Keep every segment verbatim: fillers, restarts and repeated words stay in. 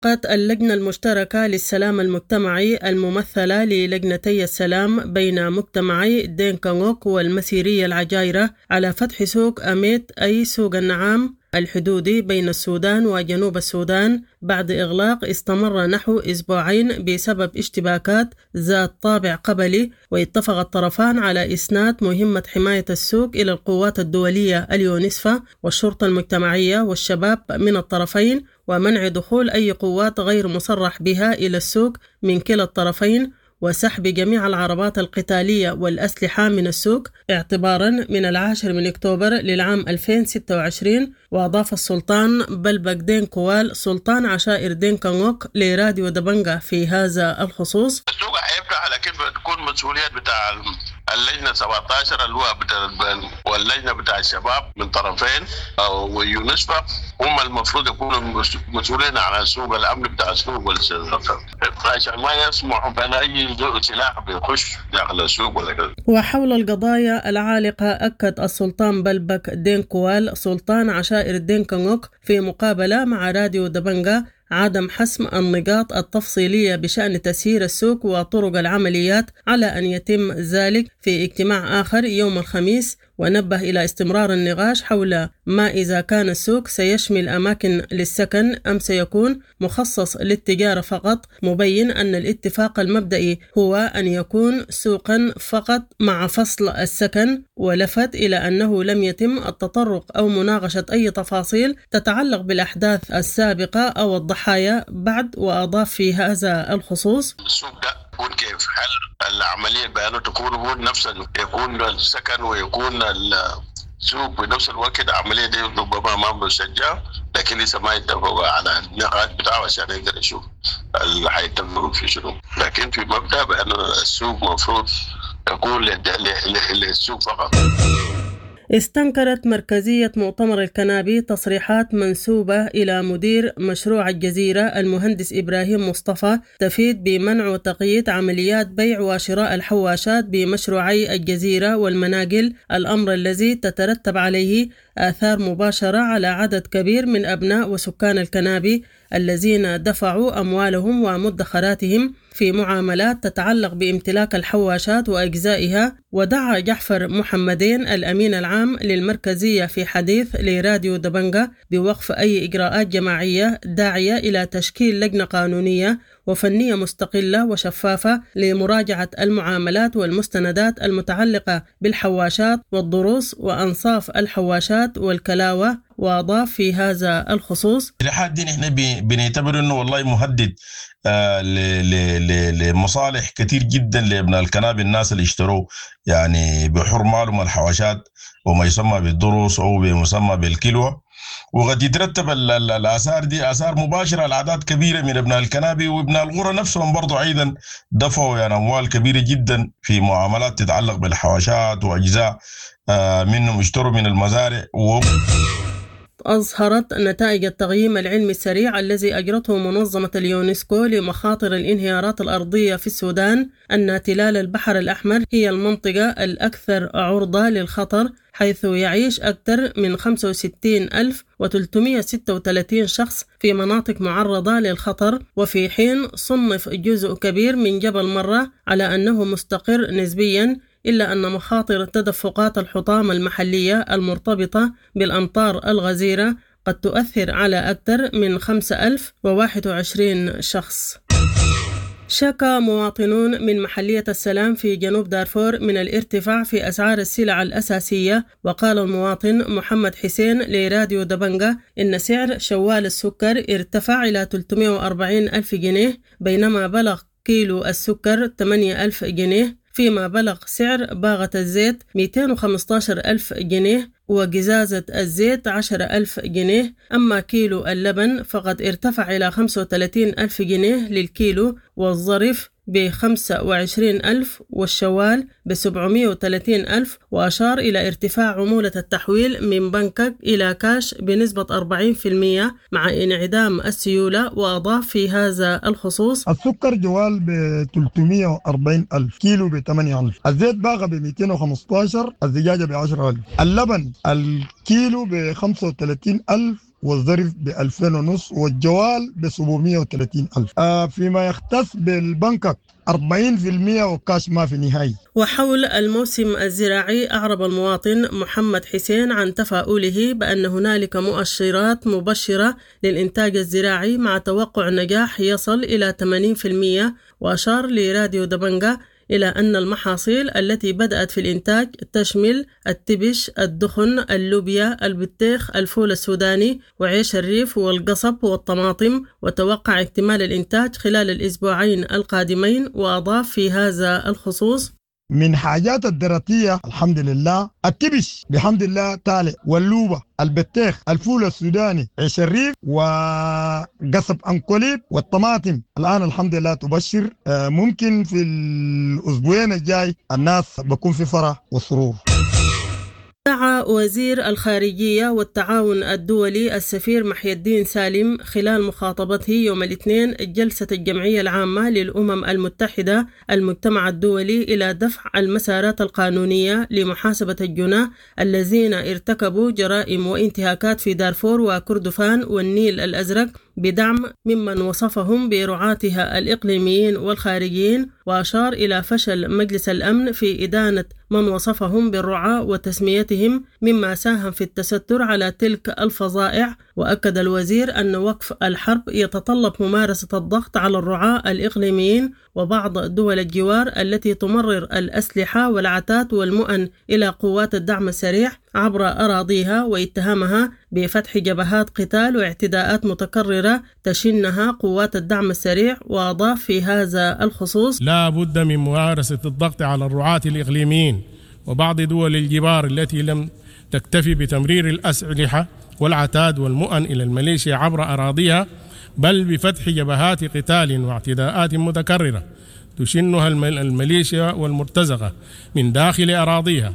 وافقت اللجنة المشتركة للسلام المجتمعي الممثلة للجنتي السلام بين مجتمعي دينكانوك والمسيرية العجايرة على فتح سوق أميت أي سوق النعام الحدودي بين السودان وجنوب السودان بعد إغلاق استمر نحو أسبوعين بسبب اشتباكات ذات طابع قبلي. واتفق الطرفان على إسناد مهمة حماية السوق إلى القوات الدولية اليونسفا والشرطة المجتمعية والشباب من الطرفين، ومنع دخول أي قوات غير مصرح بها إلى السوق من كلا الطرفين، وسحب جميع العربات القتالية والأسلحة من السوق اعتبارا من العاشر من أكتوبر للعام ألفين وستة وعشرين. وأضاف السلطان بلبك دين كوال سلطان عشائر دين كانوك لراديو دبنجة في هذا الخصوص: السوق هيفتح على كيف تكون مسؤولية بتاع اللجنة سبعة عشر اللي هو بتاع واللجنة بتاع الشباب من طرفين ويونسفا، هم المفروض يكونوا مسؤولين على السوق، الأمن بتاع السوق عشان ما يسمحوا بأن أي سلاح بيخش داخل السوق ولا كذا. وحول القضايا العالقة أكد السلطان بلبك دين كوال سلطان عشائر دين كانوك في مقابلة مع راديو دبنجة عدم حسم النقاط التفصيلية بشأن تسيير السوق وطرق العمليات على أن يتم ذلك في اجتماع آخر يوم الخميس، ونبه إلى استمرار النقاش حول ما إذا كان السوق سيشمل أماكن للسكن أم سيكون مخصص للتجارة فقط، مبين أن الاتفاق المبدئي هو أن يكون سوقا فقط مع فصل السكن. ولفت إلى أنه لم يتم التطرق أو مناقشة أي تفاصيل تتعلق بالأحداث السابقة أو الضحايا بعد. وأضاف في هذا الخصوص: السوق ده يكون كيف هل العملية بأنه تكون هو نفس يكون السكن ويكون السوق بنفس الوقت، العملية دي ربما ما مسجل، لكن لسه ما يتفقوا على النقاط بتاعه عشان يقدر يشوف اللي حيتفقوا في شنو. لكن في مبدأ بأنه السوق مفروض يكون للسوق فقط. استنكرت مركزية مؤتمر الكنابي تصريحات منسوبة إلى مدير مشروع الجزيرة المهندس إبراهيم مصطفى تفيد بمنع وتقييد عمليات بيع وشراء الحواشات بمشروعي الجزيرة والمناقل، الأمر الذي تترتب عليه آثار مباشرة على عدد كبير من أبناء وسكان الكنابي الذين دفعوا أموالهم ومدخراتهم في معاملات تتعلق بامتلاك الحواشات وأجزائها. ودعا جعفر محمدين الأمين العام للمركزية في حديث لراديو دبنجة بوقف أي إجراءات جماعية، داعية إلى تشكيل لجنة قانونية وفنية مستقلة وشفافة لمراجعة المعاملات والمستندات المتعلقة بالحواشات والضروس وأنصاف الحواشات والكلاوة. وأضاف في هذا الخصوص: لحد دين احنا بنعتبر انه والله مهدد آه لمصالح كتير جدا لابناء الكنابي، الناس اللي اشتروا يعني بحر مالهم الحواشات وما يسمى بالضروس او بمسمى بالكلوة، وقد يترتب الآثار دي آثار مباشرة على أعداد كبيرة من ابناء الكنابي وابناء الغرة نفسهم برضو أيضا دفعوا يعني أموال كبيرة جدا في معاملات تتعلق بالحواشات وأجزاء آه منهم اشتروا من المزارع. و أظهرت نتائج التقييم العلمي السريع الذي أجرته منظمة اليونسكو لمخاطر الانهيارات الأرضية في السودان أن تلال البحر الأحمر هي المنطقة الأكثر عرضة للخطر، حيث يعيش أكثر من خمسة وستين ألف وثلاثمئة وستة وثلاثين شخص في مناطق معرضة للخطر، وفي حين صنف جزء كبير من جبل مرة على أنه مستقر نسبياً، إلا أن مخاطر تدفقات الحطام المحلية المرتبطة بالأمطار الغزيرة قد تؤثر على أكثر من خمسة آلاف وواحد وعشرين شخص. شكى مواطنون من محلية السلام في جنوب دارفور من الارتفاع في أسعار السلع الأساسية، وقال المواطن محمد حسين لراديو دبنجة إن سعر شوال السكر ارتفع إلى ثلاثمئة وأربعين ألف جنيه، بينما بلغ كيلو السكر ثمانية آلاف جنيه، فيما بلغ سعر باغة الزيت مئتين وخمسة عشر ألف جنيه وجزازة الزيت عشرة ألف جنيه. أما كيلو اللبن فقد ارتفع إلى خمسة وثلاثين ألف جنيه للكيلو، والظرف بخمسة وعشرين ألف والشوال بسبعمئة وثلاثين ألف. وأشار إلى ارتفاع عمولة التحويل من بنكك إلى كاش بنسبة أربعين بالمئة مع انعدام السيولة. وأضاف في هذا الخصوص: السكر جوال ب ثلاثمئة وأربعين ألف، كيلو ب ثمانية ألف، الزيت باغة ب مئتين وخمسة عشر، الزجاجة ب عشرة ألف، اللبن الكيلو ب خمسة وثلاثين ألف والظرف ب ألفين ونص والجوال ب سبعمية وثلاثين ألف. آه فيما يختص بالبنكك أربعين بالمية وكاش ما في نهائي. وحول الموسم الزراعي أعرب المواطن محمد حسين عن تفاؤله بأن هنالك مؤشرات مبشرة للإنتاج الزراعي مع توقع نجاح يصل إلى ثمانين بالمية، وأشار لراديو دبنجة إلى أن المحاصيل التي بدأت في الإنتاج تشمل التبش، الدخن، اللوبيا، البطيخ، الفول السوداني، وعيش الريف والقصب والطماطم، وتوقع اكتمال الإنتاج خلال الأسبوعين القادمين. وأضاف في هذا الخصوص: من حاجات الدراتية الحمد لله التبش بحمد الله تالي، واللوبة، البطيخ، الفول السوداني، عيش الريف، وقصب أنكوليب، والطماطم الآن الحمد لله تبشر. ممكن في الأسبوعين الجاي الناس بكون في فرح وسرور. دعا وزير الخارجية والتعاون الدولي السفير محي الدين سالم خلال مخاطبته يوم الاثنين جلسة الجمعية العامة للأمم المتحدة المجتمع الدولي إلى دفع المسارات القانونية لمحاسبة الجناه الذين ارتكبوا جرائم وانتهاكات في دارفور وكردفان والنيل الأزرق بدعم ممن وصفهم برعاتها الإقليميين والخارجيين. وأشار إلى فشل مجلس الأمن في إدانة من وصفهم بالرعاة وتسميتهم مما ساهم في التستر على تلك الفظائع. وأكد الوزير أن وقف الحرب يتطلب ممارسة الضغط على الرعاة الإقليميين وبعض دول الجوار التي تمرر الأسلحة والعتاد والمؤن إلى قوات الدعم السريع عبر أراضيها، واتهامها بفتح جبهات قتال واعتداءات متكررة تشنها قوات الدعم السريع. وأضاف في هذا الخصوص: لا بد من ممارسة الضغط على الرعاة الإقليميين وبعض دول الجوار التي لم تكتفي بتمرير الأسلحة والعتاد والمؤن إلى الميليشيا عبر أراضيها، بل بفتح جبهات قتال واعتداءات متكررة تشنها الميليشيا والمرتزقة من داخل أراضيها.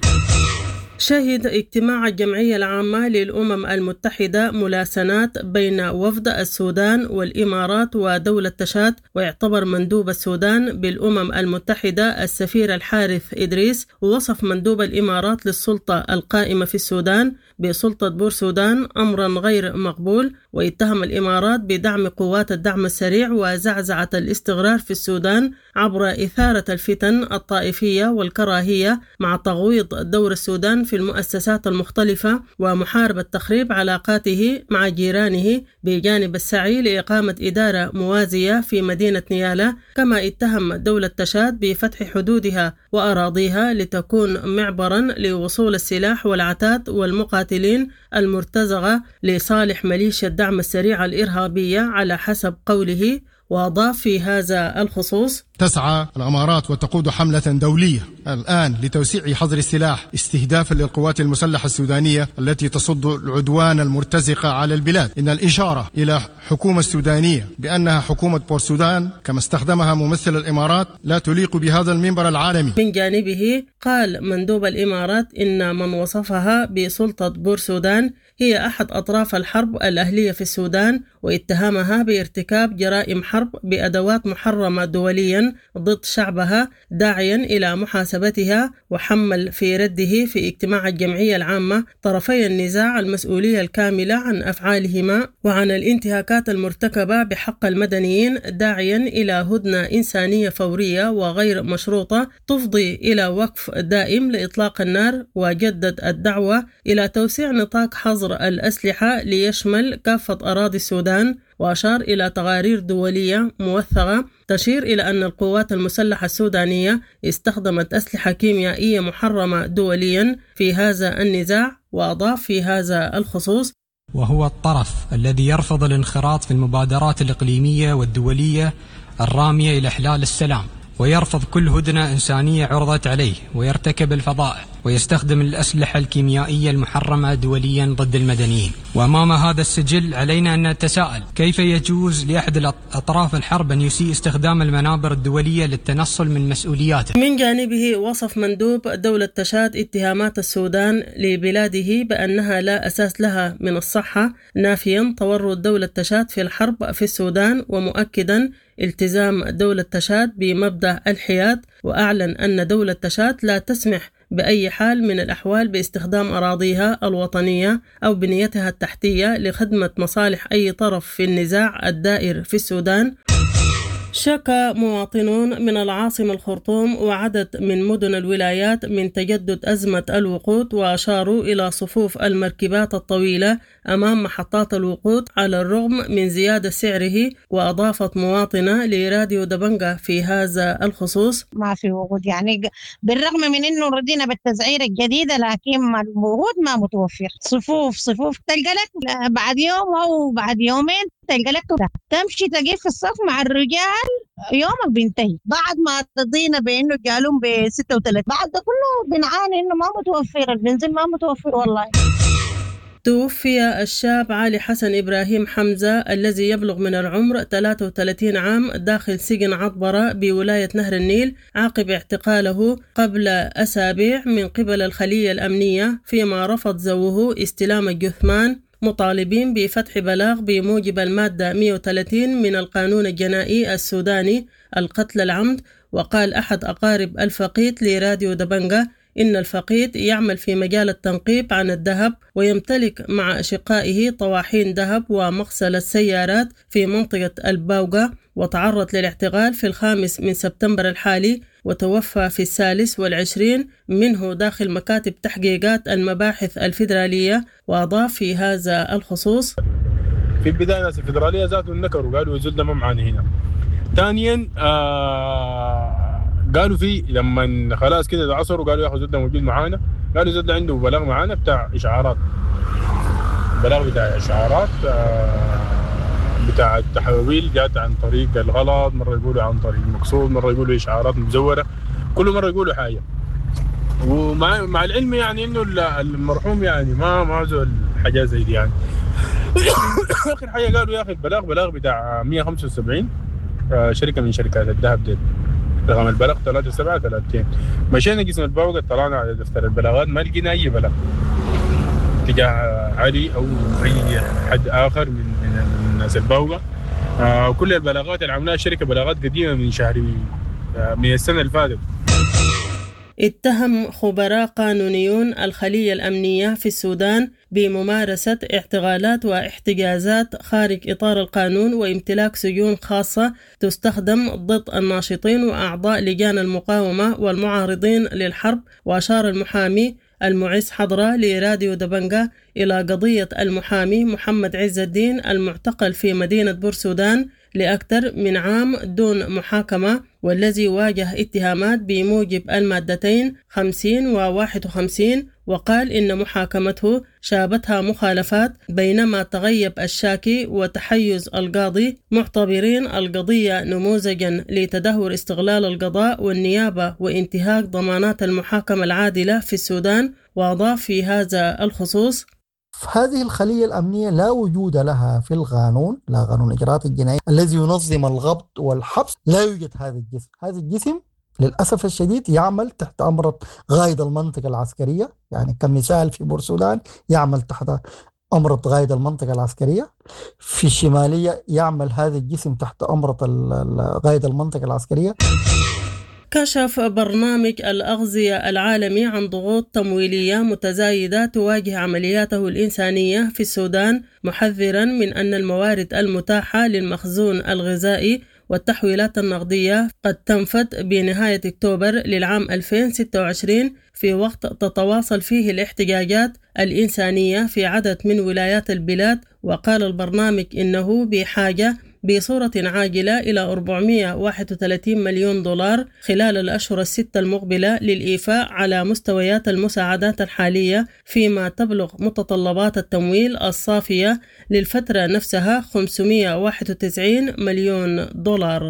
شهد اجتماع الجمعية العامة للأمم المتحدة ملاسنات بين وفد السودان والإمارات ودولة تشاد، ويعتبر مندوب السودان بالأمم المتحدة السفير الحارث إدريس ووصف مندوب الإمارات للسلطة القائمة في السودان بسلطة بور سودان أمرا غير مقبول، واتهم الإمارات بدعم قوات الدعم السريع وزعزعة الاستقرار في السودان عبر إثارة الفتن الطائفية والكراهية مع تغويض دور السودان في المؤسسات المختلفة ومحاربة تخريب علاقاته مع جيرانه بجانب السعي لإقامة إدارة موازية في مدينة نيالا. كما اتهم دولة تشاد بفتح حدودها وأراضيها لتكون معبرا لوصول السلاح والعتاد والمقاتلين المرتزقة لصالح ميليشيا الدعم السريع الإرهابية على حسب قوله. وأضاف في هذا الخصوص: تسعى الإمارات وتقود حملة دولية الآن لتوسيع حظر السلاح استهدافا للقوات المسلحة السودانية التي تصد العدوان المرتزقة على البلاد. إن الإشارة إلى حكومة السودانية بأنها حكومة بور سودان كما استخدمها ممثل الإمارات لا تليق بهذا المنبر العالمي. من جانبه قال مندوب الإمارات إن من وصفها بسلطة بور سودان هي أحد أطراف الحرب الأهلية في السودان، واتهامها بارتكاب جرائم حرب بأدوات محرمة دوليا ضد شعبها، داعيا إلى محاسبتها. وحمل في رده في اجتماع الجمعية العامة طرفي النزاع المسؤولية الكاملة عن أفعالهما وعن الانتهاكات المرتكبة بحق المدنيين، داعيا إلى هدنة إنسانية فورية وغير مشروطة تفضي إلى وقف دائم لإطلاق النار. وجدد الدعوة إلى توسيع نطاق حظر الأسلحة ليشمل كافة أراضي السودان، وأشار إلى تقارير دولية موثقة تشير إلى أن القوات المسلحة السودانية استخدمت أسلحة كيميائية محرمة دوليا في هذا النزاع. وأضاف في هذا الخصوص: وهو الطرف الذي يرفض الانخراط في المبادرات الإقليمية والدولية الرامية إلى إحلال السلام، ويرفض كل هدنة إنسانية عرضت عليه، ويرتكب الفظائع ويستخدم الأسلحة الكيميائية المحرمة دوليا ضد المدنيين. وأمام هذا السجل علينا أن نتساءل: كيف يجوز لأحد أطراف الحرب أن يسيء استخدام المنابر الدولية للتنصل من مسؤولياته؟ من جانبه وصف مندوب دولة تشاد اتهامات السودان لبلاده بأنها لا أساس لها من الصحة، نافيا تورط دولة تشاد في الحرب في السودان، ومؤكدا التزام دولة تشاد بمبدأ الحياد. وأعلن أن دولة تشاد لا تسمح بأي حال من الأحوال باستخدام أراضيها الوطنية أو بنيتها التحتية لخدمة مصالح أي طرف في النزاع الدائر في السودان. شكى مواطنون من العاصمة الخرطوم وعدد من مدن الولايات من تجدد أزمة الوقود، وأشاروا إلى صفوف المركبات الطويلة أمام محطات الوقود على الرغم من زيادة سعره. وأضافت مواطنة لراديو دبنجة في هذا الخصوص: ما في وقود، يعني بالرغم من إنه ردينا بالتسعير الجديدة لكن الوقود ما متوفر. صفوف صفوف تلقى لك بعد يوم أو بعد يومين تلقى لك تمشي تقف في الصف مع الرجال يومك بينتهي بعد ما تضينا بانه قالوا ب ستة وثلاثين. بعد ده كله بنعاني انه ما متوفر البنزين، ما متوفر والله. توفي الشاب علي حسن إبراهيم حمزة الذي يبلغ من العمر ثلاثة وثلاثين عام داخل سجن عطبرة بولاية نهر النيل عقب اعتقاله قبل أسابيع من قبل الخلية الأمنية، فيما رفض زوجه استلام الجثمان، مطالبين بفتح بلاغ بموجب المادة مئة وثلاثين من القانون الجنائي السوداني القتل العمد. وقال أحد أقارب الفقيد لراديو دبنجة إن الفقيد يعمل في مجال التنقيب عن الذهب ويمتلك مع أشقائه طواحين ذهب ومغسلة سيارات في منطقة الباوغة، وتعرض للاعتقال في الخامس من سبتمبر الحالي وتوفى في الثالث والعشرين منه داخل مكاتب تحقيقات المباحث الفيدرالية. وأضاف في هذا الخصوص: في البداية الناس الفيدرالية ذاتوا النكروا قالوا يزول ده ما معانا هنا. ثانيا آه قالوا في لما خلاص كده عصروا قالوا ياخذ زود ده موجود معانا، قالوا زود ده عنده بلاغ معانا بتاع إشعارات، بلاغ بتاع إشعارات آه بتاع التحويل جات عن طريق الغلط، مرة يقولوا عن طريق المقصود، مرة يقولوا إشعارات مزورة، كل مرة يقولوا حاجة. ومع مع العلم يعني إنه المرحوم يعني ما ما زول حاجات زي دي يعني. آخر حاجة قالوا ياخذ بلاغ بلاغ بتاع مئة وخمسة وسبعين شركة من شركات الذهب دي، رقم البلاغ ثلاثة سبعة ثلاثين. مشينا قسم الباوقة طلعنا على دفتر البلاغات ما لقينا أي بلاغ تجاه علي أو أي حد آخر من من الناس الباوقة. آه كل البلاغات اللي عملها الشركة بلاغات قديمة من شهر آه من السنة اللي فاتت. اتهم خبراء قانونيون الخلية الأمنية في السودان بممارسة اعتقالات واحتجازات خارج إطار القانون وامتلاك سجون خاصة تستخدم ضد الناشطين وأعضاء لجان المقاومة والمعارضين للحرب. وأشار المحامي المعز حضرة لراديو دبنجة إلى قضية المحامي محمد عز الدين المعتقل في مدينة بورسودان لأكثر من عام دون محاكمة، والذي واجه اتهامات بموجب المادتين خمسين وواحد وخمسين. وقال إن محاكمته شابتها مخالفات بينما تغيب الشاكي وتحيز القاضي، معتبرين القضية نموذجا لتدهور استغلال القضاء والنيابة وانتهاك ضمانات المحاكمة العادلة في السودان. وأضاف في هذا الخصوص: هذه الخلية الأمنية لا وجود لها في القانون، لا قانون الإجراءات الجنائية الذي ينظم الضبط والحبس، لا يوجد هذا الجسم. هذا الجسم للأسف الشديد يعمل تحت أمر قائد المنطقة العسكرية، يعني كمثال في بورسودان يعمل تحت أمر قائد المنطقة العسكرية، في الشمالية يعمل هذا الجسم تحت أمر قائد المنطقة العسكرية. كشف برنامج الأغذية العالمي عن ضغوط تمويلية متزايدة تواجه عملياته الإنسانية في السودان، محذرا من أن الموارد المتاحة للمخزون الغذائي والتحويلات النقدية قد تنفد بنهاية أكتوبر للعام ألفين وستة وعشرين، في وقت تتواصل فيه الاحتجاجات الإنسانية في عدد من ولايات البلاد. وقال البرنامج إنه بحاجة بصورة عاجلة إلى أربعمئة وواحد وثلاثين مليون دولار خلال الأشهر الستة المقبلة للإيفاء على مستويات المساعدات الحالية، فيما تبلغ متطلبات التمويل الصافية للفترة نفسها خمسمئة وواحد وتسعين مليون دولار.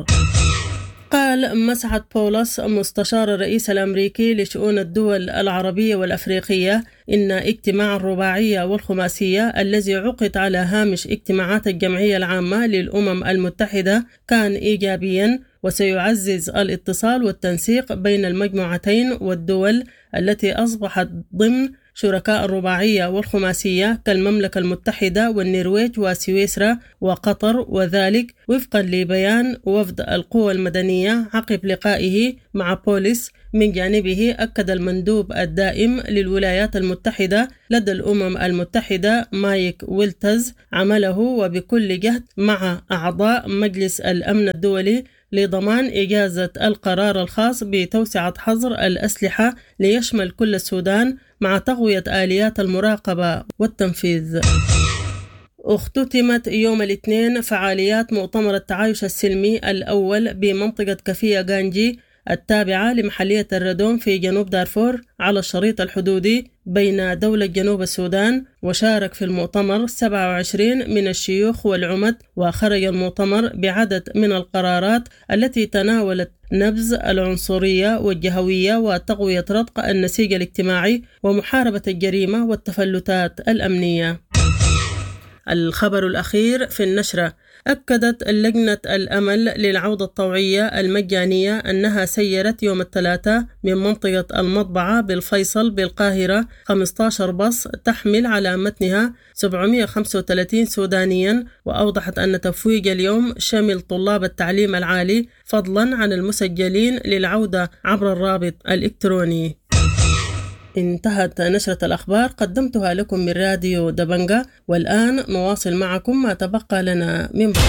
قال مسعد بولس مستشار الرئيس الأمريكي لشؤون الدول العربية والأفريقية إن اجتماع الرباعية والخماسية الذي عقد على هامش اجتماعات الجمعية العامة للأمم المتحدة كان إيجابيا، وسيعزز الاتصال والتنسيق بين المجموعتين والدول التي أصبحت ضمن شركاء الرباعية والخماسية كالمملكة المتحدة والنرويج وسويسرا وقطر، وذلك وفقا لبيان وفد القوى المدنية عقب لقائه مع بوليس. من جانبه أكد المندوب الدائم للولايات المتحدة لدى الأمم المتحدة مايك ويلتز عمله وبكل جهد مع أعضاء مجلس الأمن الدولي لضمان إجازة القرار الخاص بتوسعة حظر الأسلحة ليشمل كل السودان مع تقوية آليات المراقبة والتنفيذ. اختتمت يوم الاثنين فعاليات مؤتمر التعايش السلمي الأول بمنطقة كفية غانجي التابعة لمحلية الردوم في جنوب دارفور على الشريط الحدودي بين دولة جنوب السودان، وشارك في المؤتمر سبعة وعشرين من الشيوخ والعمد. وخرج المؤتمر بعدد من القرارات التي تناولت نبذ العنصرية والجهوية وتقوية رتق النسيج الاجتماعي ومحاربة الجريمة والتفلتات الأمنية. الخبر الأخير في النشرة: أكدت لجنة الأمل للعودة الطوعية المجانية أنها سيرت يوم الثلاثاء من منطقة المطبعة بالفيصل بالقاهرة خمسة عشر باص تحمل على متنها سبعمائة وخمسة وثلاثين سودانيا، وأوضحت أن تفويج اليوم شمل طلاب التعليم العالي فضلا عن المسجلين للعودة عبر الرابط الإلكتروني. انتهت نشرة الأخبار قدمتها لكم من راديو دبنجا، والآن نواصل معكم ما تبقى لنا من بعد.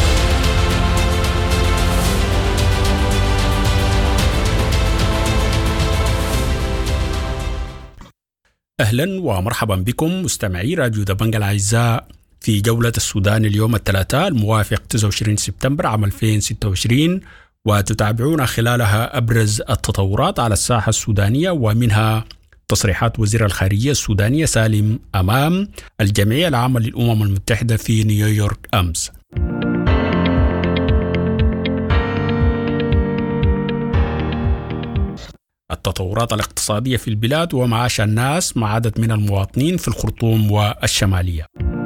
أهلا ومرحبا بكم مستمعي راديو دبنجا الأعزاء في جولة السودان اليوم الثلاثاء الموافق تسعة وعشرين سبتمبر عام ألفين وستة وعشرين، وتتابعون خلالها أبرز التطورات على الساحة السودانية، ومنها تصريحات وزير الخارجية السودانية سالم أمام الجمعية العامة للأمم المتحدة في نيويورك أمس. التطورات الاقتصادية في البلاد ومعاش الناس مع عدد من المواطنين في الخرطوم والشمالية.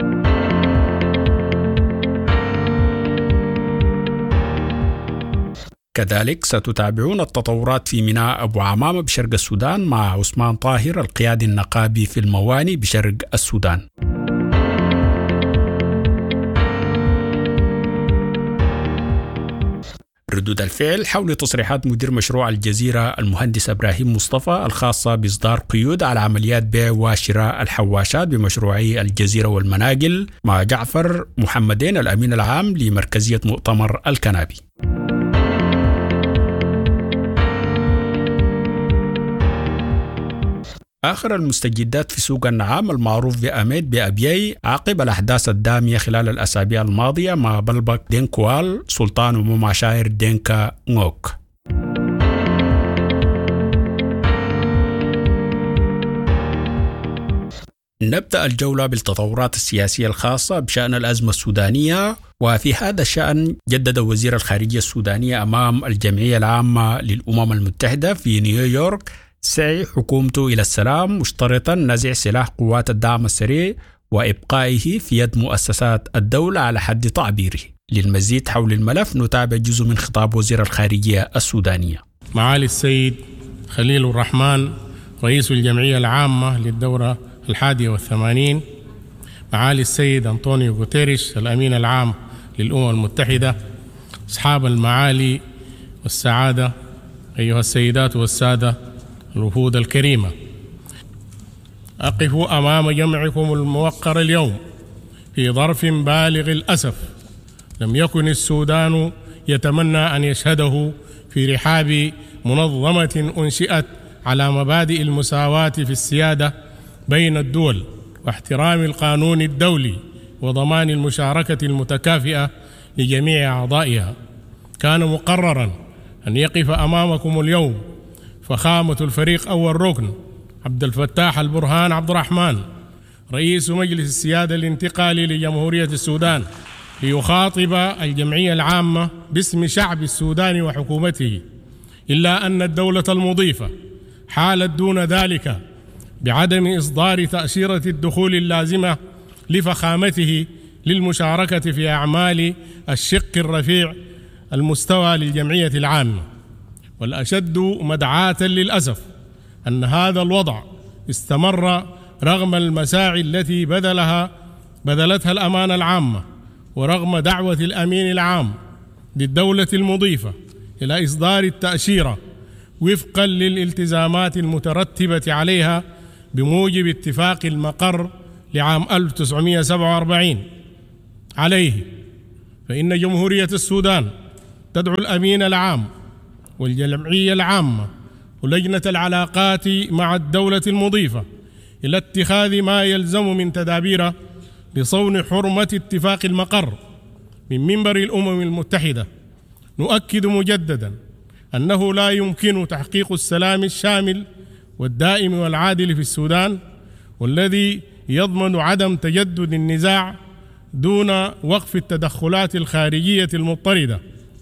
كذلك ستتابعون التطورات في ميناء أبو عمامة بشرق السودان مع عثمان طاهر القيادي النقابي في المواني بشرق السودان. ردود الفعل حول تصريحات مدير مشروع الجزيرة المهندس إبراهيم مصطفى الخاصة بإصدار قيود على عمليات بيع وشراء الحواشات بمشروعي الجزيرة والمناقل مع جعفر محمدين الأمين العام لمركزية مؤتمر الكنابي. آخر المستجدات في سوق النعام المعروف بأميد بأبيي عقب الأحداث الدامية خلال الأسابيع الماضية مع بلبك دينكوال سلطان ومم عشائر دينكا نوك. نبدأ الجولة بالتطورات السياسية الخاصة بشأن الأزمة السودانية، وفي هذا الشأن جدد وزير الخارجية السودانية أمام الجمعية العامة للأمم المتحدة في نيويورك سعي حكومته إلى السلام، مشترطا نزع سلاح قوات الدعم السريع وإبقائه في يد مؤسسات الدولة على حد تعبيره. للمزيد حول الملف نتابع جزء من خطاب وزير الخارجية السودانية. معالي السيد خليل الرحمن رئيس الجمعية العامة للدورة الحادية والثمانين، معالي السيد أنطونيو غوتيريش الأمين العام للأمم المتحدة، أصحاب المعالي والسعادة، أيها السيدات والسادة الوفود الكريمة، أقف أمام جمعكم الموقر اليوم في ظرف بالغ الأسف لم يكن السودان يتمنى أن يشهده في رحاب منظمة أنشئت على مبادئ المساواة في السيادة بين الدول واحترام القانون الدولي وضمان المشاركة المتكافئة لجميع أعضائها. كان مقررا أن يقف أمامكم اليوم فخامة الفريق أول ركن عبد الفتاح البرهان عبد الرحمن رئيس مجلس السيادة الانتقالي لجمهورية السودان ليخاطب الجمعية العامة باسم شعب السودان وحكومته، إلا أن الدولة المضيفة حالت دون ذلك بعدم إصدار تأشيرة الدخول اللازمة لفخامته للمشاركة في أعمال الشق الرفيع المستوى للجمعية العامة. والأشد مدعاة للأسف أن هذا الوضع استمر رغم المساعي التي بذلها بذلتها الأمانة العامة، ورغم دعوة الأمين العام للدولة المضيفة إلى إصدار التأشيرة وفقا للالتزامات المترتبة عليها بموجب اتفاق المقر لعام ألف وتسعمائة وسبعة وأربعين عليه، فإن جمهورية السودان تدعو الأمين العام والجمعية العامة ولجنة العلاقات مع الدولة المضيفة إلى اتخاذ ما يلزم من تدابير لصون حرمة اتفاق المقر من منبر الأمم المتحدة. نؤكد مجددا أنه لا يمكن تحقيق السلام الشامل والدائم والعادل في السودان، والذي يضمن عدم تجدد النزاع دون وقف التدخلات الخارجية المضطردة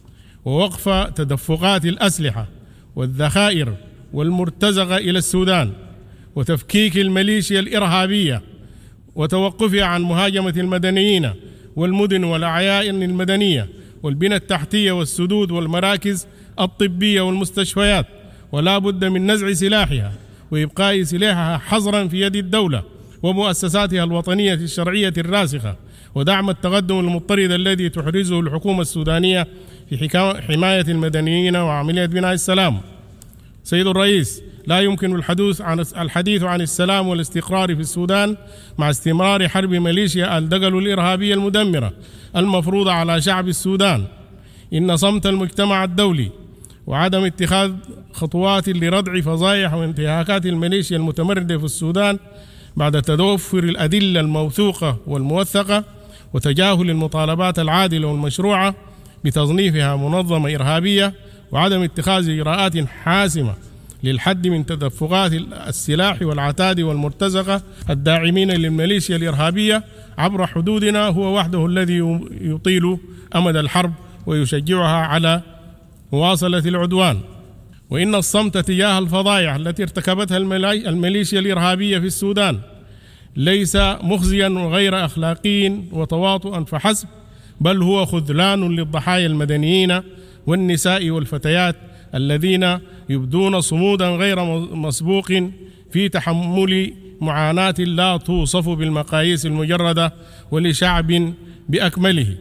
ووقف تدفقات الأسلحة والذخائر والمرتزقة إلى السودان وتفكيك الميليشيا الإرهابية وتوقفها عن مهاجمة المدنيين والمدن والأعيان المدنية والبنى التحتية والسدود والمراكز الطبية والمستشفيات، ولا بد من نزع سلاحها وإبقاء سلاحها حظرا في يد الدولة ومؤسساتها الوطنية الشرعية الراسخة، ودعم التقدم المضطرد الذي تحرزه الحكومة السودانية في حماية المدنيين وعملية بناء السلام. سيد الرئيس، لا يمكن الحديث عن الحديث عن السلام والاستقرار في السودان مع استمرار حرب ميليشيا الدقل الإرهابية المدمرة المفروضة على شعب السودان. إن صمت المجتمع الدولي وعدم اتخاذ خطوات لردع فظائع وانتهاكات الميليشيا المتمردة في السودان بعد توفر الأدلة الموثوقة والموثقة وتجاهل المطالبات العادلة والمشروعة بتصنيفها منظمة إرهابية وعدم اتخاذ إجراءات حاسمة للحد من تدفقات السلاح والعتاد والمرتزقة الداعمين للميليشيا الإرهابية عبر حدودنا هو وحده الذي يطيل أمد الحرب ويشجعها على مواصلة العدوان. وإن الصمت تجاه الفظائع التي ارتكبتها الميليشيا الإرهابية في السودان ليس مخزيا وغير أخلاقي وتواطؤا فحسب، بل هو خذلان للضحايا المدنيين والنساء والفتيات الذين يبدون صمودا غير مسبوق في تحمل معاناة لا توصف بالمقاييس المجردة ولشعب بأكمله.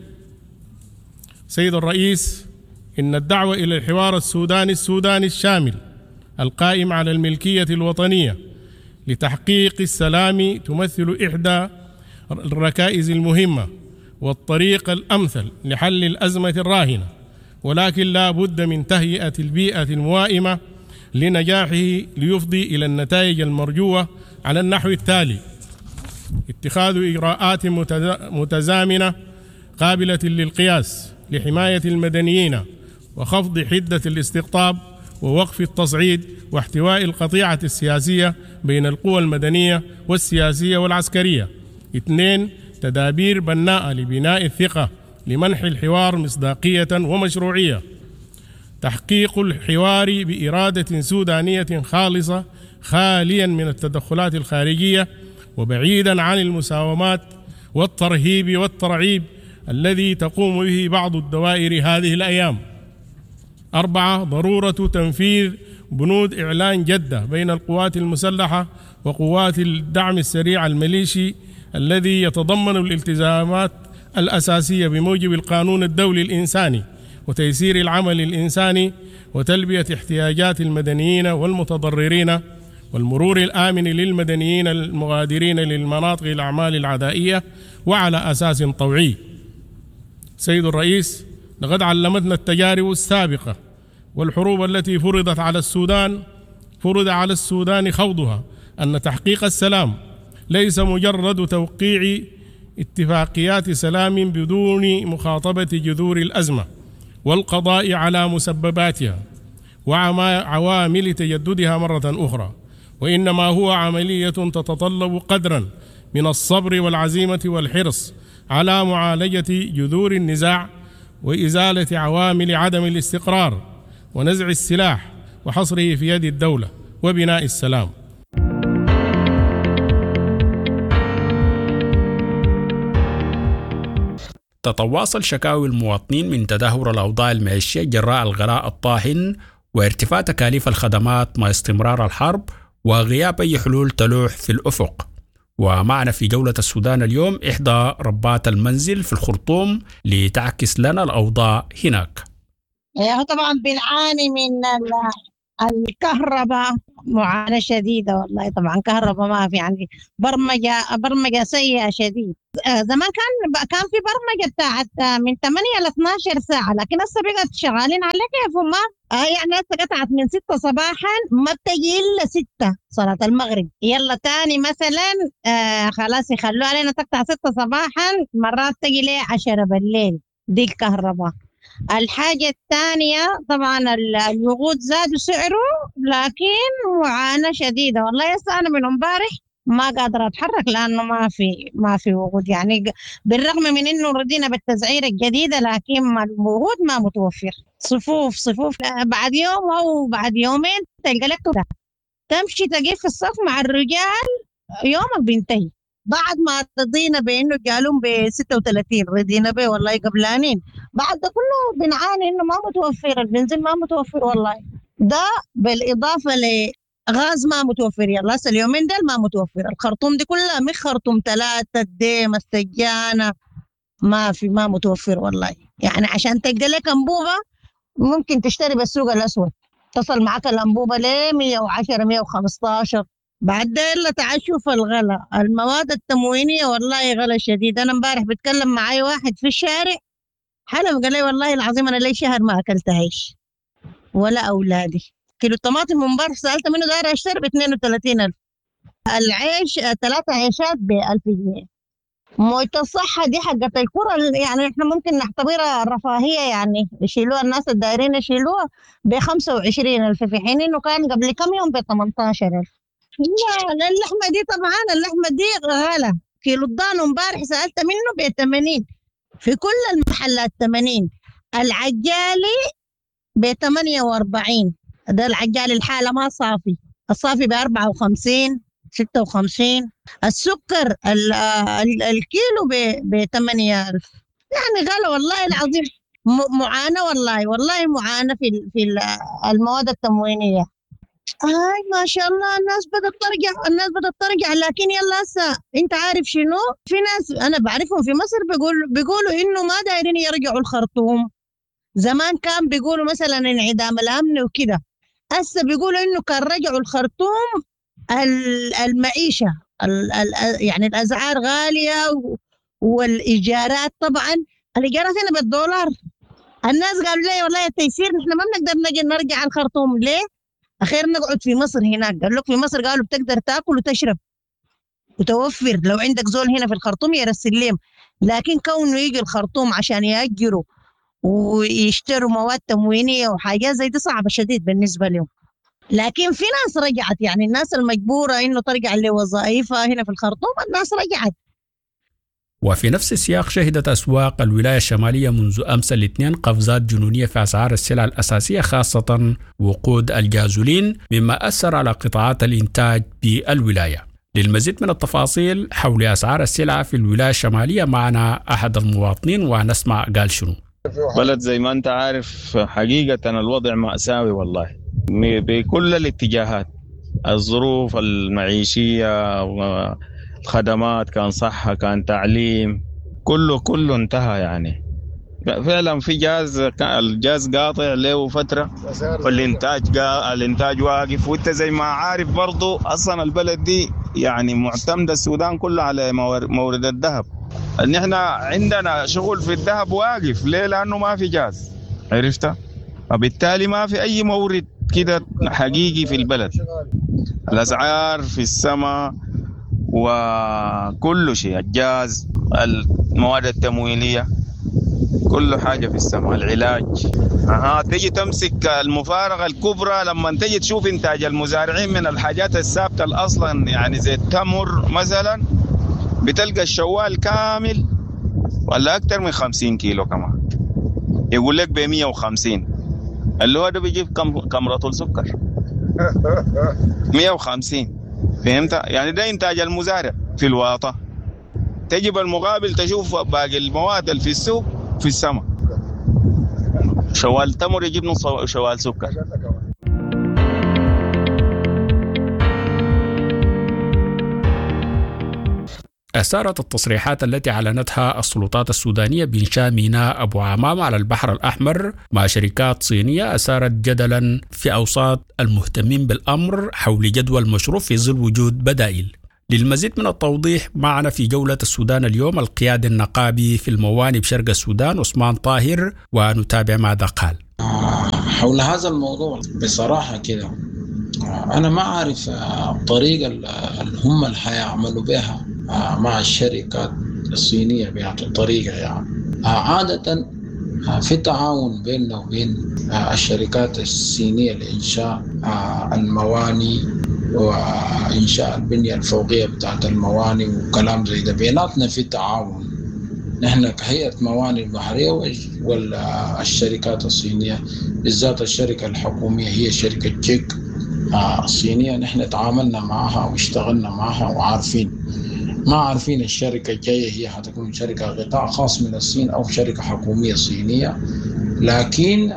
سيد الرئيس، إن الدعوة إلى الحوار السوداني السوداني الشامل القائم على الملكية الوطنية لتحقيق السلام تمثل إحدى الركائز المهمة والطريق الأمثل لحل الأزمة الراهنة، ولكن لا بد من تهيئة البيئة الموائمة لنجاحه ليفضي إلى النتائج المرجوة على النحو التالي: اتخاذ إجراءات متزامنة قابلة للقياس لحماية المدنيين وخفض حدة الاستقطاب ووقف التصعيد واحتواء القطيعة السياسية بين القوى المدنية والسياسية والعسكرية. اثنين، تدابير بناءة لبناء الثقة لمنح الحوار مصداقية ومشروعية. تحقيق الحوار بإرادة سودانية خالصة خاليا من التدخلات الخارجية وبعيدا عن المساومات والترهيب والترعيب الذي تقوم به بعض الدوائر هذه الأيام. أربعة، ضرورة تنفيذ بنود إعلان جدة بين القوات المسلحة وقوات الدعم السريع الميليشي الذي يتضمن الالتزامات الأساسية بموجب القانون الدولي الإنساني وتيسير العمل الإنساني وتلبية احتياجات المدنيين والمتضررين والمرور الآمن للمدنيين المغادرين للمناطق الأعمال العدائية وعلى أساس طوعي. سيد الرئيس، لقد علمتنا التجارب السابقة والحروب التي فرضت على السودان فرض على السودان خوضها أن تحقيق السلام ليس مجرد توقيع اتفاقيات سلام بدون مخاطبة جذور الأزمة والقضاء على مسبباتها وعوامل تجددها مرة أخرى، وإنما هو عملية تتطلب قدرا من الصبر والعزيمة والحرص على معالجة جذور النزاع وإزالة عوامل عدم الاستقرار ونزع السلاح وحصره في يد الدولة وبناء السلام. تتواصل شكاوي المواطنين من تدهور الأوضاع المعيشية جراء الغلاء الطاحن وارتفاع تكاليف الخدمات مع استمرار الحرب وغياب أي حلول تلوح في الأفق. ومعنا في جولة السودان اليوم إحدى ربات المنزل في الخرطوم لتعكس لنا الأوضاع هناك. طبعا بنعاني من الكهرباء، معاناة شديدة والله. طبعا كهرباء ما في، يعني برمجة برمجة سيئة شديد. زمان كان كان في برمجة بتاعت من ثمانية ل اثناشر ساعة، لكن هسه بقت شغالين على كيفهم. ما يعني هسه قطعت من ستة صباحا ما بتجي إلا ستة صلاة المغرب. يلا تاني مثلا آه خلاص يخلوها علينا تقطع ستة صباحا، مرات تجي ليه عشرة بالليل. دي الكهرباء. الحاجة الثانية طبعا الوقود زاد سعره، لكن معاناة شديدة والله. يسا أنا من امبارح ما قادرة أتحرك لأنه ما في ما في وقود، يعني بالرغم من إنه ردينا بالتسعيرة الجديدة لكن الوقود ما متوفر. صفوف صفوف بعد يوم أو بعد يومين تلقى لك تمشي تقف في الصف مع الرجال يومك بينتهي. بعد ما رضينا بانه قالوا ب ستة وثلاثين رضينا به والله قبلانين، بعد ده كله بنعاني انه ما متوفر البنزين، ما متوفر والله. ده بالاضافه لغاز ما متوفر. يلا هسه اليومين دول ما متوفر. الخرطوم دي كلها مش خرطوم ثلاثه الديم السجانه ما في ما متوفر والله. يعني عشان تلقى لك انبوبه ممكن تشتري بالسوق الاسود، تصل معك الانبوبه ل مية وعشرة مية وخمستاشر. بعد ده تعال شوف الغلا، المواد التموينية والله غلا شديد. أنا امبارح بتكلم معي واحد في الشارع حلم قال لي والله العظيم أنا لي شهر ما أكلت عيش ولا أولادي. كيلو الطماطم امبارح سألت منه داير أشتري ب اثنين وثلاثين ألف، العيش ثلاثة عيشات ب ألف جنيه. موية الصحة دي حقت الكرة، يعني إحنا ممكن نعتبرها رفاهية، يعني يشيلوها الناس الدايرين يشيلوها ب خمسة وعشرين ألف، في حين إنه كان قبل كم يوم ب ثمانية عشر ألف. لا اللحمة دي طبعا اللحمة دي غالة. كيلو الضان امبارح سألت منه ب ثمانين، في كل المحلات ثمانين. العجالي ب ثمانية وأربعين، ده العجالي الحالة ما صافي، الصافي ب أربعة وخمسين ستة وخمسين. السكر ال ال الكيلو ب ثمانية ألف. يعني غالة والله العظيم. معاناة والله والله معاناة في في المواد التموينية. هاي ما شاء الله الناس بدأت ترجع، الناس بدأت ترجع. لكن يلا هسه انت عارف شنو، في ناس انا بعرفهم في مصر بيقول بيقولوا انه ما دايرين يرجعوا الخرطوم. زمان كان بيقولوا مثلا انعدام الامن وكده، هسه بيقولوا انه كان رجعوا الخرطوم المعيشة ال ال يعني الاسعار غالية والايجارات. طبعا الايجارات هنا بالدولار. الناس قالوا لي والله التيسير نحن ما بنقدر نجي نرجع الخرطوم. ليه؟ أخير نقعد في مصر هناك. قال لك في مصر قالوا بتقدر تاكل وتشرب وتوفر لو عندك زول هنا في الخرطوم يرسلهم، لكن كونه يجي الخرطوم عشان يأجروا ويشتروا مواد تموينية وحاجات زي دي صعبة شديد بالنسبة لهم. لكن في ناس رجعت، يعني الناس المجبورة إنه ترجع لوظائفها هنا في الخرطوم الناس رجعت. وفي نفس السياق شهدت أسواق الولاية الشمالية منذ أمس الاثنين قفزات جنونية في أسعار السلع الأساسية خاصة وقود الجازولين، مما أثر على قطاعات الإنتاج بالولاية. للمزيد من التفاصيل حول أسعار السلع في الولاية الشمالية معنا أحد المواطنين ونسمع قال شنو. بلد زي ما أنت عارف حقيقة الوضع مأساوي والله بكل الاتجاهات، الظروف المعيشية الخدمات كان صحة كان تعليم كله كله انتهى. يعني فعلا في جاز الجاز قاطع له فترة والإنتاج الإنتاج واقف. وانت زي ما عارف برضو أصلا البلد دي يعني معتمدة السودان كله على مورد الذهب. ان احنا عندنا شغل في الذهب واقف. ليه؟ لأنه ما في جاز، عرفت؟ وبالتالي ما في أي مورد كده حقيقي في البلد. الأسعار في السماء وكل شيء، الجاز المواد التموينية كل حاجة في السماء، العلاج. أها تيجي تمسك المفارقة الكبرى لما تيجي تشوف إنتاج المزارعين من الحاجات الثابتة الأصلا، يعني زي التمر مثلا بتلقى الشوال كامل ولا أكتر من خمسين كيلو كمان، يقول لك بمية وخمسين، اللي هو ده بيجيب كم كم رطل سكر مية وخمسين. فهمت؟ يعني ده إنتاج المزارع في الواطة. تجيب المقابل تشوف باقي المواد اللي في السوق في السماء، شوال تمر يجيب نص شوال سكر. أثارت التصريحات التي أعلنتها السلطات السودانية بإنشاء ميناء أبو عمام على البحر الأحمر مع شركات صينية أثارت جدلا في أوساط المهتمين بالأمر حول جدوى المشروع في ظل وجود بدائل. للمزيد من التوضيح معنا في جولة السودان اليوم القيادي النقابي في الموانئ بشرق السودان عثمان طاهر، ونتابع ماذا قال. حول هذا الموضوع بصراحة كده أنا ما أعرف الطريقة اللي هم اللي حيعملوا بها مع الشركات الصينية بهذه الطريقة. يعني عادة في تعاون بيننا وبين الشركات الصينية لإنشاء الموانئ وإنشاء البنية الفوقية بتاعت الموانئ وكلام زي ده، بيناتنا في تعاون نحن كهيئة موانئ البحرية والشركات الصينية، بالذات الشركة الحكومية هي شركة جيك الصينية. نحن تعاملنا معها واشتغلنا معها وعارفين، ما عارفين الشركة الجاية هي حتكون شركة قطاع خاص من الصين أو شركة حكومية صينية. لكن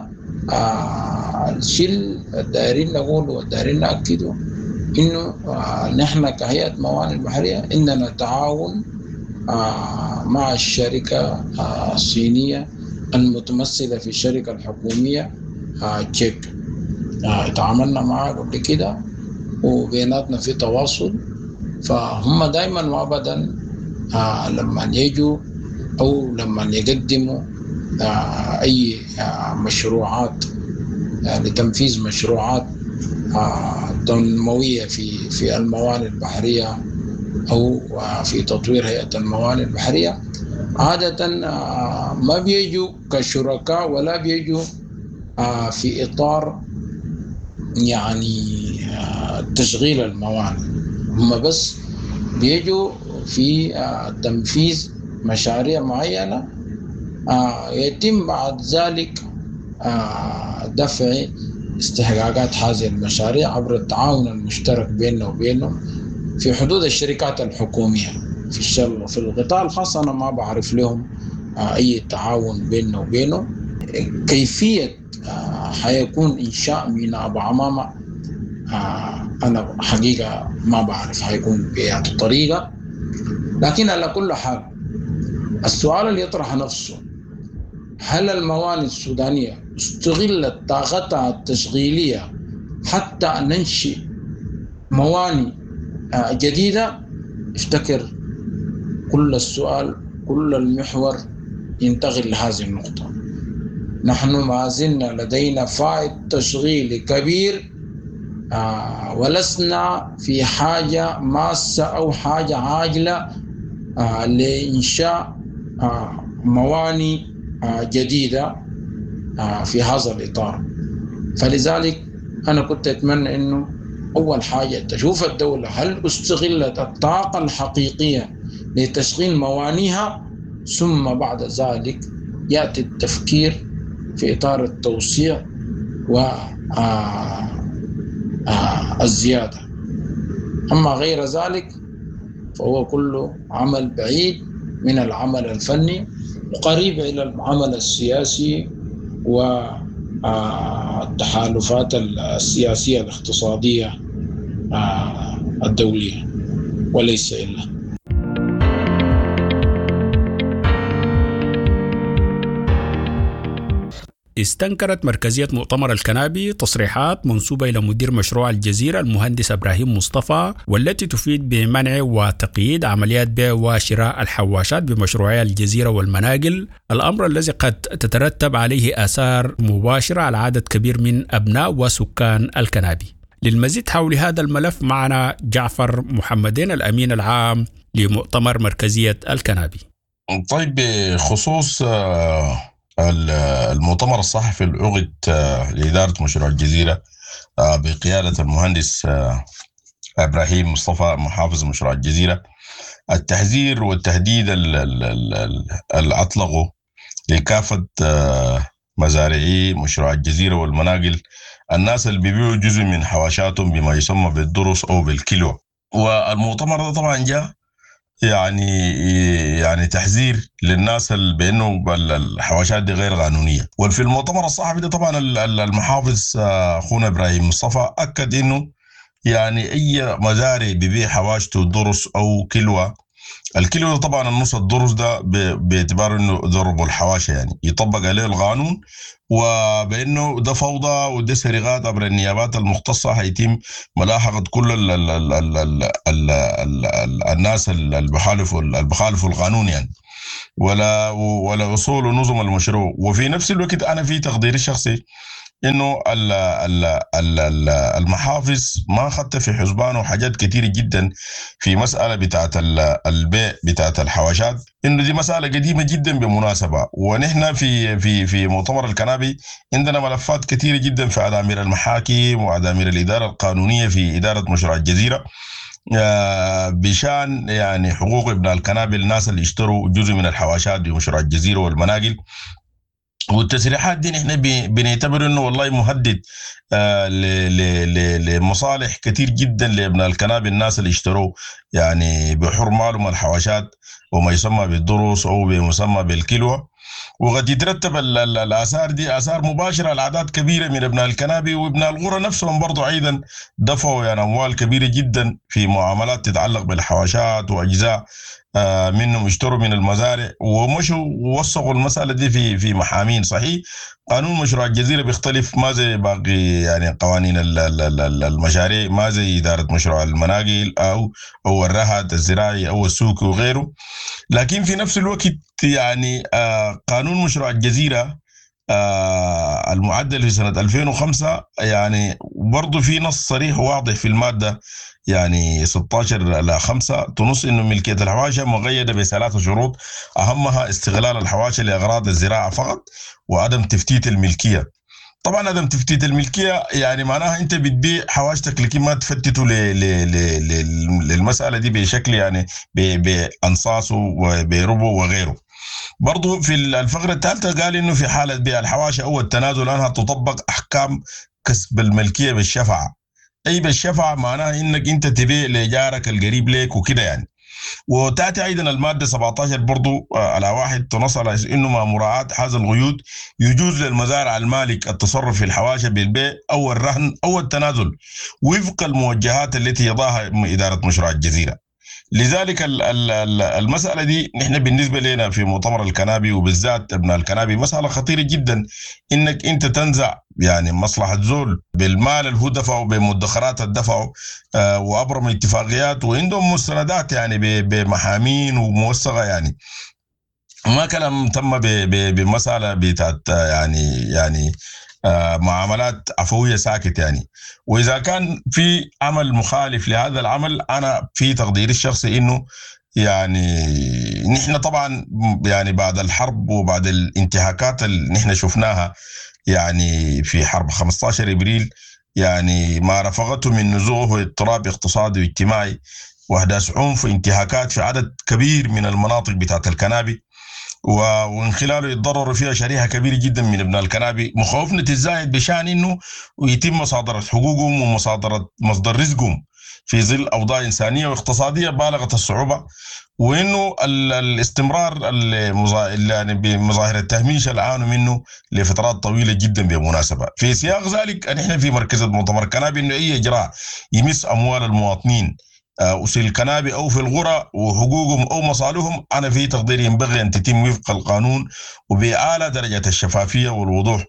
آه الشيء الدائرين نقول والدائرين نأكده إنه آه نحن كهيئة موانئ البحرية إننا تعاون آه مع الشركة آه الصينية المتمثلة في الشركة الحكومية آه جيك. آه تعاملنا معها قبل كده وبيناتنا في تواصل، فهم دائما وابدا آه لما يجوا او لما يقدموا آه اي آه مشروعات آه لتنفيذ مشروعات آه تنمويه في في الموانئ البحريه او آه في تطوير هيئه الموانئ البحريه، عاده آه ما بيجوا كشركاء ولا بيجوا آه في اطار يعني آه تشغيل الموانئ، هم بس بيجوا في آه تنفيذ مشاريع معينة آه يتم بعد ذلك آه دفع استحقاقات هذه المشاريع عبر التعاون المشترك بيننا وبينهم في حدود الشركات الحكومية. في الشغل في القطاع الخاص أنا ما بعرف لهم آه أي تعاون بيننا وبينهم. كيفية آه حيكون إنشاء ميناء أبو عمامة آه أنا حقيقة ما بعرف حيكون بهذه الطريقة. لكن على كل حال السؤال اللي يطرح نفسه، هل الموانئ السودانية استغلت طاقتها التشغيلية حتى أن ننشئ موانئ آه جديدة؟ افتكر كل السؤال كل المحور ينتقل لهذه النقطة. نحن ما زلنا لدينا فائض تشغيلي كبير آه ولسنا في حاجة ماسة أو حاجة عاجلة آه لإنشاء آه موانئ آه جديدة آه في هذا الإطار. فلذلك أنا كنت أتمنى أنه أول حاجة تشوف الدولة هل استغلت الطاقة الحقيقية لتشغيل موانئها، ثم بعد ذلك يأتي التفكير في إطار التوسيع و آه آه الزيادة. أما غير ذلك فهو كله عمل بعيد من العمل الفني وقريب إلى العمل السياسي والتحالفات السياسية الاقتصادية آه الدولية وليس إلا. استنكرت مركزية مؤتمر الكنابي تصريحات منسوبة إلى مدير مشروع الجزيرة المهندس إبراهيم مصطفى، والتي تفيد بمنع وتقييد عمليات بيع وشراء الحواشات بمشروعي الجزيرة والمناقل، الأمر الذي قد تترتب عليه آثار مباشرة على عدد كبير من أبناء وسكان الكنابي. للمزيد حول هذا الملف معنا جعفر محمدين الأمين العام لمؤتمر مركزية الكنابي. طيب، بخصوص المؤتمر الصحفي العقد لإدارة مشروع الجزيرة بقيادة المهندس إبراهيم مصطفى محافظ مشروع الجزيرة، التحذير والتهديد اللي أطلقوا لكافة مزارعي مشروع الجزيرة والمناقل، الناس اللي بيبيعوا جزء من حواشاتهم بما يسمى بالدرس أو بالكيلو. والمؤتمر ده طبعا جاء يعني يعني تحذير للناس بانه الحواشات دي غير قانونيه. وفي المؤتمر الصحفي ده طبعا المحافظ اخونا ابراهيم مصطفى اكد انه يعني اي مزارع بيبيع حواشته درس او كلوه الكيلو طبعا النص الدرس ده باعتبار انه ضرب الحواشي يعني يطبق عليه القانون، وبانه ده فوضى وده سرقات عبر النيابات المختصه هيتم ملاحقه كل ال ال ال ال ال ال ال ال الناس اللي بيخالفوا اللي بيخالفوا القانون يعني، ولا ولا وصول نظم المشروع. وفي نفس الوقت انا في تقديري الشخصي انه المحافظ ما اخذت في حسبانه حاجات كثيره جدا في مساله بتاعه البيع بتاعه الحواشات، انه دي مساله قديمه جدا بالمناسبه. ونحن في في في مؤتمر الكنابي عندنا ملفات كثيره جدا في ادامير المحاكم وادامير الاداره القانونيه في اداره مشروع الجزيره بشان يعني حقوق ابن الكنابي، الناس اللي اشتروا جزء من الحواشات بمشروع الجزيره والمناقل. والتسريحات دي نحن بنعتبر انه والله مهدد آه لمصالح كتير جدا لابن الكنابي، الناس اللي اشتروا يعني بحر مالهم الحواشات وما يسمى بالدروس او بمسمى بالكيلو، وقد يترتب الاثار دي اثار مباشره على اعداد كبيره من ابن الكنابي وابن القرى نفسهم برضو ايضا دفعوا يعني اموال كبيره جدا في معاملات تتعلق بالحواشات واجزاء آه منهم اشتروا من المزارع ومشوا ووثقوا المساله دي في في محامين. صحيح قانون مشروع الجزيره بيختلف ما زي باقي يعني قوانين المشاريع، ما زي اداره مشروع المناقل او او الرهد الزراعي او السوق وغيره، لكن في نفس الوقت يعني آه قانون مشروع الجزيره آه المعدل في سنه ألفين وخمسة يعني برضه في نص صريح واضح في الماده يعني ستة عشر إلى خمسة تنص انه ملكيه الحواشي مقيده بثلاث شروط، اهمها استغلال الحواشي لاغراض الزراعه فقط وعدم تفتيت الملكيه. طبعا عدم تفتيت الملكيه يعني معناها انت بتبيع حواشتك لكن ما تفتته للمساله دي بشكل يعني بانصاصه وبربو وغيره. برضو في الفقره الثالثه قال انه في حاله بيع الحواشي او التنازل عنها تطبق احكام كسب الملكيه بالشفعه. اي بالشفعه معناها انك انت تبيع لجارك القريب لك وكده يعني. وتاتي ايضا الماده سبعة عشر برضو على واحد تنص على انه مع مراعاه هذا القيود يجوز للمزارع المالك التصرف في الحواشي بالبيع او الرهن او التنازل وفق الموجهات التي يضعها اداره مشروع الجزيره. لذلك المسألة دي نحن بالنسبة لنا في مؤتمر الكنابي وبالذات ابن الكنابي مسألة خطيرة جدا، انك انت تنزع يعني مصلحة زول بالمال اللي هو دفعه بمدخرات الدفعه آه وابرم اتفاقيات وعندهم مستندات يعني بمحامين وموثقة يعني، ما كلام تم بمسألة بتاعت يعني يعني آه معاملات عفوية ساكت يعني. وإذا كان في عمل مخالف لهذا العمل أنا في تقديري الشخصي إنه يعني نحن طبعا يعني بعد الحرب وبعد الانتهاكات اللي نحن شفناها يعني في حرب خمسة عشر إبريل يعني ما رفقته من نزوع واضطراب اقتصادي واجتماعي وأحداث عنف وانتهاكات في عدد كبير من المناطق بتاعت الكنابي ومن خلاله يتضرروا فيها شريحة كبيرة جدا من ابن الكنابي، مخاوفنا تزايد بشان انه ويتم مصادرة حقوقهم ومصادرة مصدر رزقهم في ظل اوضاع انسانية واقتصادية بالغة الصعوبة، وانه الاستمرار يعني بمظاهر التهميش اللي عانوا منه لفترات طويلة جدا بالمناسبة. في سياق ذلك نحن في مركز المؤتمر الكنابي انه اي اجراء يمس اموال المواطنين في الكنابي أو في الغرى وحقوقهم أو مصالحهم أنا في تقديري ينبغي أن تتم وفق القانون وبأعلى درجة الشفافية والوضوح.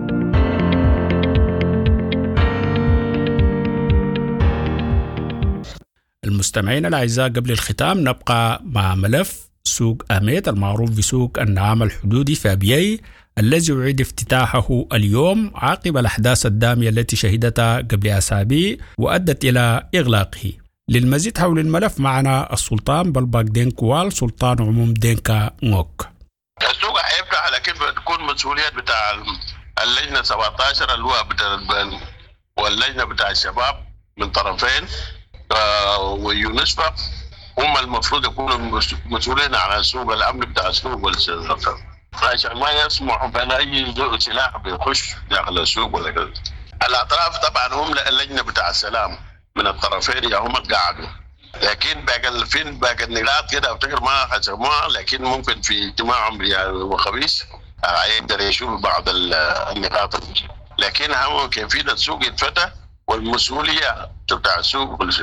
المستمعين الأعزاء، قبل الختام نبقى مع ملف سوق أميت المعروف بسوق النعام الحدودي في أبيي الذي يعيد افتتاحه اليوم عقب الأحداث الدامية التي شهدتها قبل أسابيع وأدت إلى إغلاقه. للمزيد حول الملف معنا السلطان بلباك دينكوال سلطان عموم دينكا موك. السوق هيفتح لكن بتكون مسؤوليات بتاع اللجنه سبعة عشر اللي هو بتاع واللجنه بتاع الشباب من طرفين ويونسفا هم المفروض يكونوا مسؤولين عن السوق الامن بتاع السوق والسلطه عشان ما يسمحوا بان اي سلاح بيخش داخل السوق ولا كده. الاطراف طبعا هم اللجنه بتاع السلام من الطرفين هم قاعدوا، لكن باقي فين باقي النقاط كده افتكر ما حسموها، لكن ممكن في اجتماعهم وخميس هيقدر يشوف بعض النقاط، لكن هم كيفيه السوق يتفتح والمسؤوليه بتاع السوق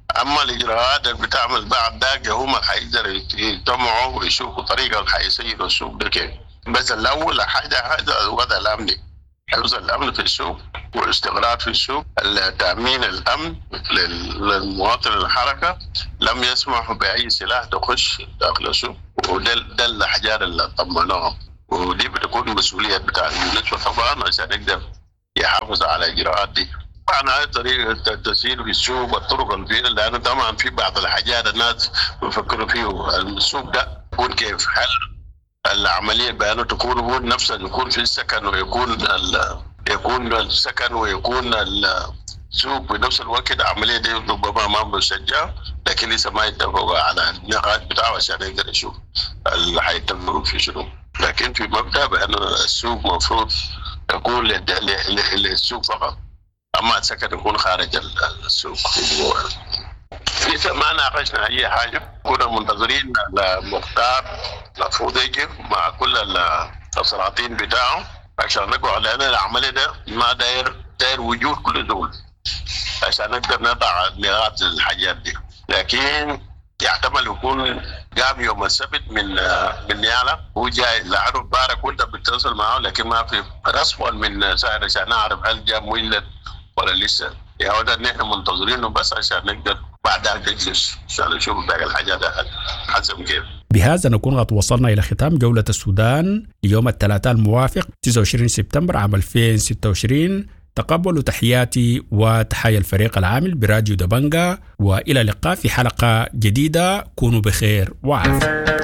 اما الاجراءات اللي بتعمل بعد ذاك هم حيقدروا يجتمعوا ويشوفوا طريقه اللي حيسيروا السوق ده كيف. بس الاول حاجه هذا الوضع الامني، حفظ الامن في السوق والاستقرار في السوق، تامين الامن للمواطن. الحركه لم يسمحوا باي سلاح تخش داخل السوق، وده ده الاحجار اللي طمنوها، ودي بتكون مسؤوليه بتاع اليونسكو طبعا عشان يقدر يحافظ على الاجراءات دي. طبعا هاي طريقه التسيير في السوق والطرق اللي فيها، لانه طبعا في بعض الحاجات الناس بيفكروا فيه السوق ده يكون كيف. هل العمليه بانه تكون هو نفسها يكون في السكن ويكون يكون السكن ويكون السوق بنفس الوقت. العمليه دي ربما ما بشجع، لكن لسه ما يتفقوا على النقاط بتاعه عشان يقدر يشوف اللي حيتمروا في شنو. لكن في مبدا بان السوق مفروض يكون للسوق فقط، اما السكن يكون خارج السوق. لسه ما ناقشنا اي حاجه، كنا منتظرين المختار المفروض يجي مع كل السلاطين بتاعه عشان نقعد، لان العمليه ده ما داير داير وجود كل دول عشان نقدر نضع نقاط الحاجات دي. لكن يحتمل يكون قام يوم السبت من من نيالا، هو جاي لعرف بارك كنت بتتصل معه، لكن ما في رسم من سائر عشان نعرف هل جاء مولد ولا لسه. يا هذا نحن منتظرينه بس عشان نقدر بعدها نجلس عشان نشوف باقي الحاجات حسب كيف. بهذا نكون قد وصلنا إلى ختام جولة السودان ليوم الثلاثاء الموافق تسعة وعشرين سبتمبر عام ألفين وستة وعشرين. تقبلوا تحياتي وتحيا الفريق العامل براديو دبنجا، وإلى اللقاء في حلقة جديدة. كونوا بخير وعافية.